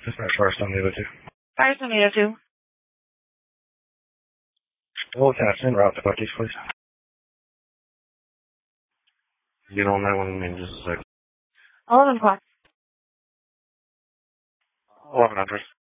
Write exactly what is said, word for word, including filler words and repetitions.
Dispatch Firestone eight oh two. Firestone eight oh two. Well, attached en route to Buc-ee's, please. Get on that one in just a second. eleven o'clock. eleven hundred.